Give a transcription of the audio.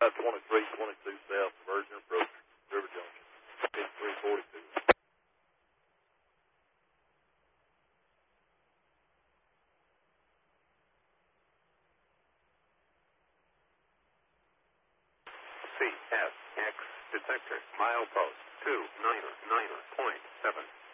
2322 South, Virgin Approach, River Junction, 342. CSX detector, milepost 299.7.